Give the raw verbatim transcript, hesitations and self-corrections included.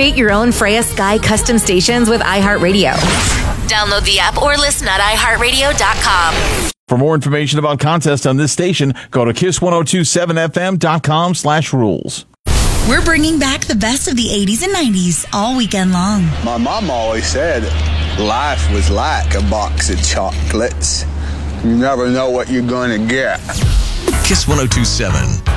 Create your own Freya Sky custom stations with iHeartRadio. Download the app or listen at i heart radio dot com. For more information about contests on this station, go to kiss ten twenty-seven f m dot com slash rules. We're bringing back the best of the eighties and nineties all weekend long. My mom always said life was like a box of chocolates. You never know what you're going to get. Kiss ten twenty-seven.